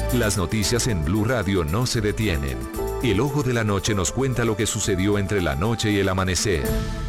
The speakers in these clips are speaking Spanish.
Las noticias en Blue Radio no se detienen. El Ojo de la Noche nos cuenta lo que sucedió entre la noche y el amanecer.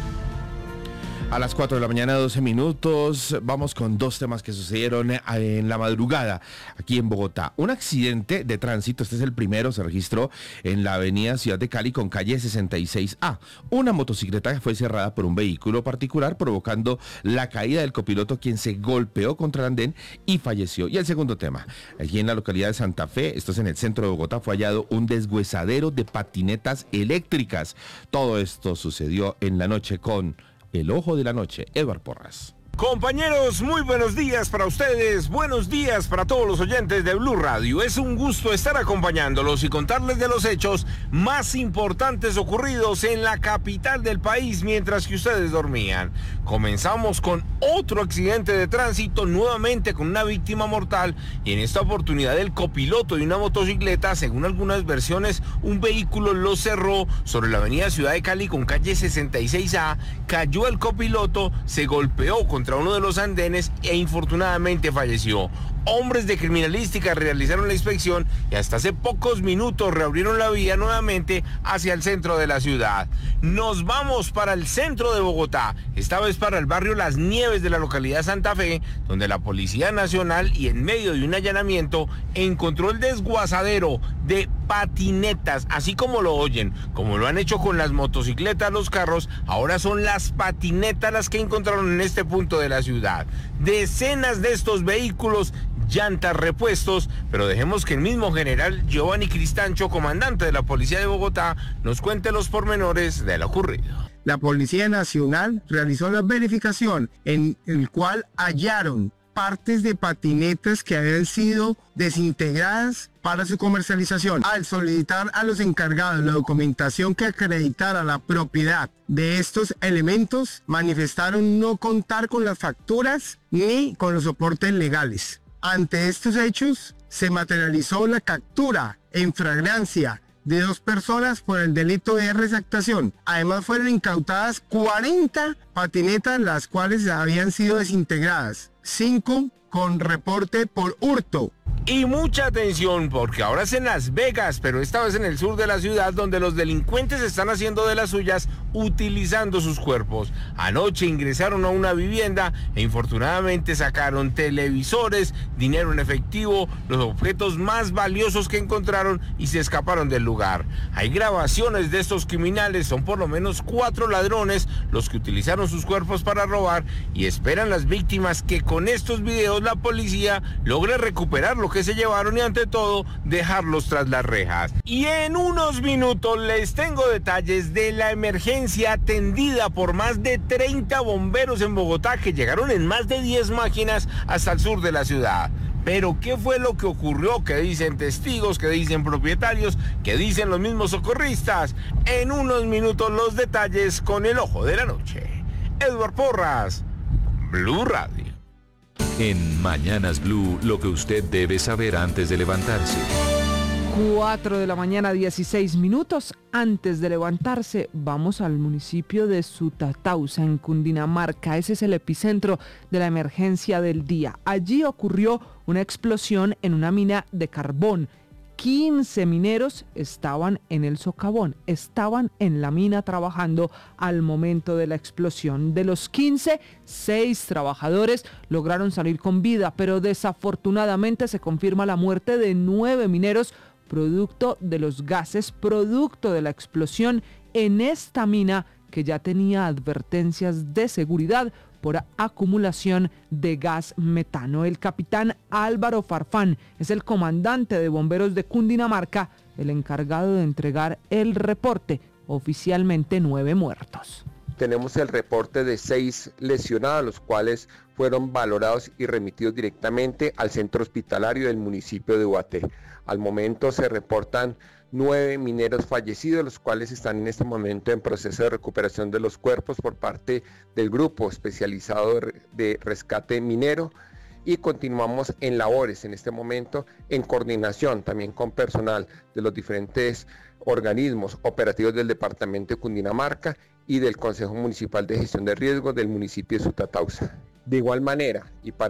A las 4 de la mañana, 12 minutos, vamos con dos temas que sucedieron en la madrugada aquí en Bogotá. Un accidente de tránsito, este es el primero, se registró en la avenida Ciudad de Cali con calle 66A. Una motocicleta fue cerrada por un vehículo particular, provocando la caída del copiloto, quien se golpeó contra el andén y falleció. Y el segundo tema, allí en la localidad de Santa Fe, esto es en el centro de Bogotá, fue hallado un deshuesadero de patinetas eléctricas. Todo esto sucedió en la noche con El Ojo de la Noche, Edward Porras. Compañeros, muy buenos días para ustedes, buenos días para todos los oyentes de Blue Radio. Es un gusto estar acompañándolos y contarles de los hechos más importantes ocurridos en la capital del país mientras que ustedes dormían. Comenzamos con otro accidente de tránsito, nuevamente con una víctima mortal, y en esta oportunidad el copiloto de una motocicleta, según algunas versiones, un vehículo lo cerró sobre la avenida Ciudad de Cali con calle 66A, cayó el copiloto, se golpeó contra uno de los andenes e infortunadamente falleció. Hombres de criminalística realizaron la inspección y hasta hace pocos minutos reabrieron la vía nuevamente hacia el centro de la ciudad. Nos vamos para el centro de Bogotá, esta vez para el barrio Las Nieves de la localidad Santa Fe, donde la Policía Nacional, y en medio de un allanamiento, encontró el desguazadero de patinetas, así como lo oyen, como lo han hecho con las motocicletas, los carros. Ahora son las patinetas las que encontraron en este punto de la ciudad. Decenas de estos vehículos, llantas, repuestos, pero dejemos que el mismo general Giovanni Cristancho, comandante de la Policía de Bogotá, nos cuente los pormenores de lo ocurrido. La Policía Nacional realizó la verificación en el cual hallaron partes de patinetas que habían sido desintegradas para su comercialización. Al solicitar a los encargados la documentación que acreditara la propiedad de estos elementos, manifestaron no contar con las facturas ni con los soportes legales. Ante estos hechos, se materializó la captura en flagrancia de 2 personas por el delito de resactación. Además, fueron incautadas 40 patinetas, las cuales habían sido desintegradas, 5 con reporte por hurto. Y mucha atención, porque ahora es en Las Vegas, pero esta vez en el sur de la ciudad, donde los delincuentes están haciendo de las suyas utilizando sus cuerpos. Anoche ingresaron a una vivienda e infortunadamente sacaron televisores, dinero en efectivo, los objetos más valiosos que encontraron, y se escaparon del lugar. Hay grabaciones de estos criminales, son por lo menos 4 ladrones los que utilizaron sus cuerpos para robar, y esperan las víctimas que con estos videos la policía logre recuperar lo que se llevaron y, ante todo, dejarlos tras las rejas. Y en unos minutos les tengo detalles de la emergencia atendida por más de 30 bomberos en Bogotá, que llegaron en más de 10 máquinas hasta el sur de la ciudad. Pero ¿qué fue lo que ocurrió? ¿Qué dicen testigos? ¿Qué dicen propietarios? ¿Qué dicen los mismos socorristas? En unos minutos los detalles con El Ojo de la Noche. Edward Porras, Blue Radio. En Mañanas Blue, lo que usted debe saber antes de levantarse. 4 de la mañana, 16 minutos. Antes de levantarse, vamos al municipio de Sutatausa, en Cundinamarca. Ese es el epicentro de la emergencia del día. Allí ocurrió una explosión en una mina de carbón. 15 mineros estaban en el socavón, estaban en la mina trabajando al momento de la explosión. De los 15, 6 trabajadores lograron salir con vida, pero desafortunadamente se confirma la muerte de 9 mineros producto de los gases, producto de la explosión en esta mina, que ya tenía advertencias de seguridad por acumulación de gas metano. El capitán Álvaro Farfán es el comandante de bomberos de Cundinamarca, el encargado de entregar el reporte. Oficialmente 9 muertos. Tenemos el reporte de 6 lesionados, los cuales fueron valorados y remitidos directamente al centro hospitalario del municipio de Ubaté. Al momento se reportan 9 mineros fallecidos, los cuales están en este momento en proceso de recuperación de los cuerpos por parte del grupo especializado de rescate minero, y continuamos en labores en este momento en coordinación también con personal de los diferentes organismos operativos del departamento de Cundinamarca y del Consejo Municipal de Gestión de Riesgos del municipio de Sutatausa. De igual manera, y para